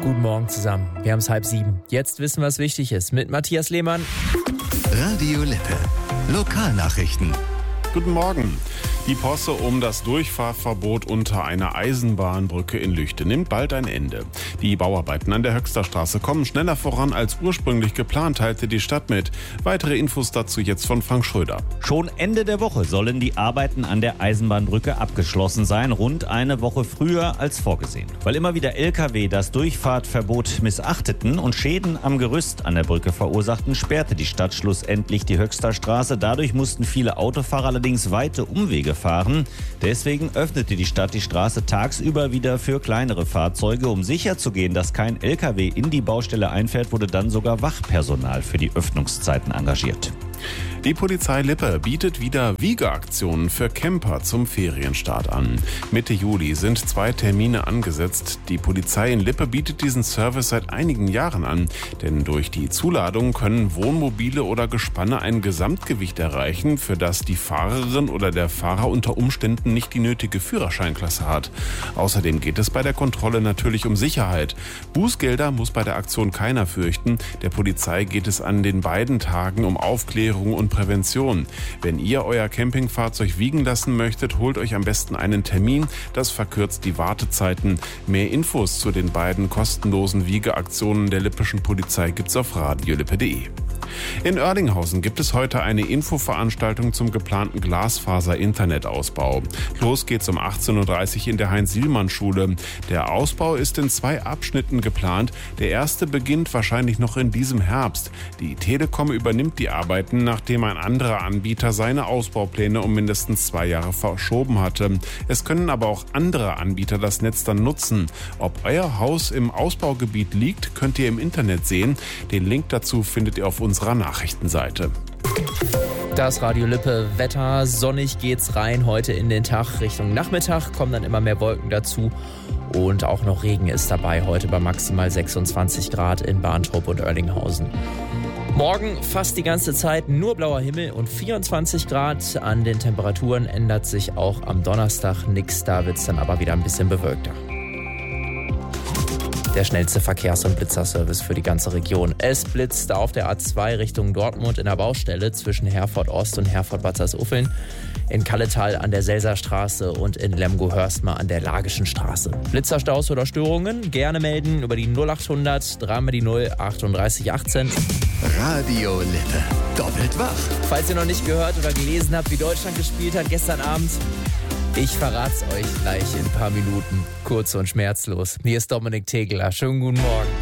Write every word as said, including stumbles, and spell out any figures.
Guten Morgen zusammen. Wir haben es halb sieben. Jetzt wissen, was wichtig ist. Mit Matthias Lehmann. Radio Lippe. Lokalnachrichten. Guten Morgen. Die Posse um das Durchfahrverbot unter einer Eisenbahnbrücke in Lüchte nimmt bald ein Ende. Die Bauarbeiten an der Höxterstraße kommen schneller voran als ursprünglich geplant, teilte die Stadt mit. Weitere Infos dazu jetzt von Frank Schröder. Schon Ende der Woche sollen die Arbeiten an der Eisenbahnbrücke abgeschlossen sein, rund eine Woche früher als vorgesehen. Weil immer wieder L K W das Durchfahrtverbot missachteten und Schäden am Gerüst an der Brücke verursachten, sperrte die Stadt schlussendlich die Höxterstraße. Dadurch mussten viele Autofahrer allerdings weite Umwege fahren. Deswegen öffnete die Stadt die Straße tagsüber wieder für kleinere Fahrzeuge. Um sicherzugehen, dass kein L K W in die Baustelle einfährt, wurde dann sogar Wachpersonal für die Öffnungszeiten engagiert. Die Polizei Lippe bietet wieder Wiegeaktionen für Camper zum Ferienstart an. Mitte Juli sind zwei Termine angesetzt. Die Polizei in Lippe bietet diesen Service seit einigen Jahren an. Denn durch die Zuladung können Wohnmobile oder Gespanne ein Gesamtgewicht erreichen, für das die Fahrerin oder der Fahrer unter Umständen nicht die nötige Führerscheinklasse hat. Außerdem geht es bei der Kontrolle natürlich um Sicherheit. Bußgelder muss bei der Aktion keiner fürchten. Der Polizei geht es an den beiden Tagen um Aufklärung und Prävention. Wenn ihr euer Campingfahrzeug wiegen lassen möchtet, holt euch am besten einen Termin. Das verkürzt die Wartezeiten. Mehr Infos zu den beiden kostenlosen Wiegeaktionen der lippischen Polizei gibt's auf radiolippe punkt de. In Oerlinghausen gibt es heute eine Infoveranstaltung zum geplanten Glasfaser-Internetausbau. Los geht's um achtzehn Uhr dreißig in der Heinz-Sielmann-Schule. Der Ausbau ist in zwei Abschnitten geplant. Der erste beginnt wahrscheinlich noch in diesem Herbst. Die Telekom übernimmt die Arbeiten, nachdem ein anderer Anbieter seine Ausbaupläne um mindestens zwei Jahre verschoben hatte. Es können aber auch andere Anbieter das Netz dann nutzen. Ob euer Haus im Ausbaugebiet liegt, könnt ihr im Internet sehen. Den Link dazu findet ihr auf unserer Nachrichtenseite. Das Radio Lippe Wetter. Sonnig geht's rein heute in den Tag. Richtung Nachmittag kommen dann immer mehr Wolken dazu. Und auch noch Regen ist dabei heute bei maximal sechsundzwanzig Grad in Barntrup und Oerlinghausen. Morgen fast die ganze Zeit nur blauer Himmel und vierundzwanzig Grad. An den Temperaturen ändert sich auch am Donnerstag nichts. Da wird's dann aber wieder ein bisschen bewölkter. Der schnellste Verkehrs- und Blitzerservice für die ganze Region. Es blitzt auf der A zwei Richtung Dortmund in der Baustelle zwischen Herford Ost und Herford Bad Salzuflen, in Kalletal an der Selserstraße und in Lemgo-Hörstmar an der Lagischen Straße. Blitzerstaus oder Störungen gerne melden über die null achthundert dreimal die null achtunddreißig achtzehn. Radio Lippe. Doppelt wach. Falls ihr noch nicht gehört oder gelesen habt, wie Deutschland gespielt hat gestern Abend, ich verrat's euch gleich in ein paar Minuten. Kurz und schmerzlos. Hier ist Dominik Tegeler. Schönen guten Morgen.